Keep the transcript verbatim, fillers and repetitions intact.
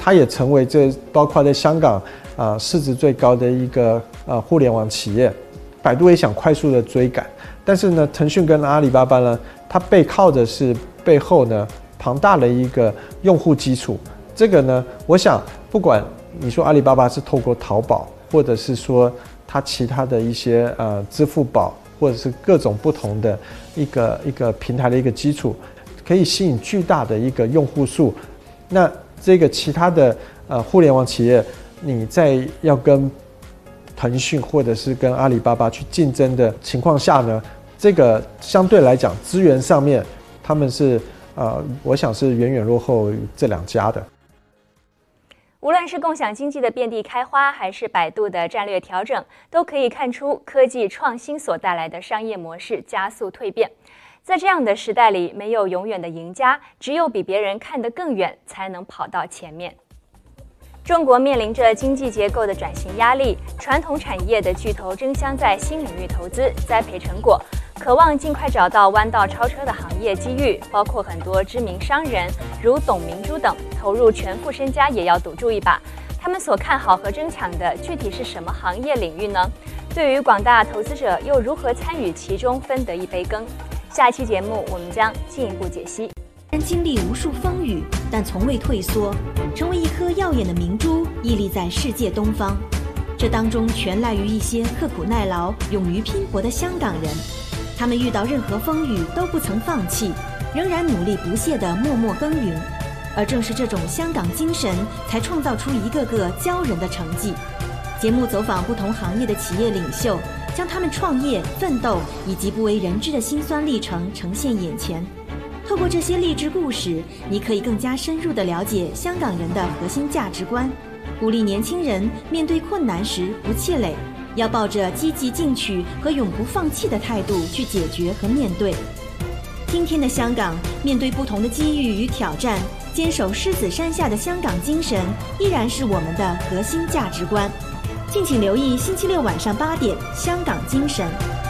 它也成为这包括在香港啊、呃、市值最高的一个呃互联网企业。百度也想快速的追赶，但是呢，腾讯跟阿里巴巴呢，它背靠的是背后呢庞大的一个用户基础。这个呢，我想不管你说阿里巴巴是透过淘宝，或者是说它其他的一些呃支付宝，或者是各种不同的一个一个平台的一个基础，可以吸引巨大的一个用户数。那这个其他的呃互联网企业，你在要跟腾讯或者是跟阿里巴巴去竞争的情况下呢，这个相对来讲资源上面，他们是呃，我想是远远落后于这两家的。 无论是共享经济的遍地开花，还是百度的战略调整，都可以看出科技创新所带来的商业模式加速蜕变。在这样的时代里，没有永远的赢家，只有比别人看得更远，才能跑到前面。中国面临着经济结构的转型压力，传统产业的巨头争相在新领域投资，栽培成果，渴望尽快找到弯道超车的行业机遇。包括很多知名商人，如董明珠等，投入全副身家也要赌注一把。他们所看好和争抢的具体是什么行业领域呢？对于广大投资者又如何参与其中，分得一杯羹？下一期节目我们将进一步解析。 经历无数风雨，但从未退缩，成为一颗耀眼的明珠，屹立在世界东方。这当中全赖于一些刻苦耐劳、勇于拼搏的香港人。他们遇到任何风雨都不曾放弃，仍然努力不懈地默默耕耘。而正是这种香港精神，才创造出一个个骄人的成绩。节目走访不同行业的企业领袖，将他们创业、奋斗以及不为人知的辛酸历程呈现眼前。透过这些励志故事，你可以更加深入地了解香港人的核心价值观，鼓励年轻人面对困难时不气馁，要抱着积极进取和永不放弃的态度去解决和面对。今天的香港，面对不同的机遇与挑战，坚守狮子山下的香港精神依然是我们的核心价值观。敬请留意星期六晚上八点《香港精神》。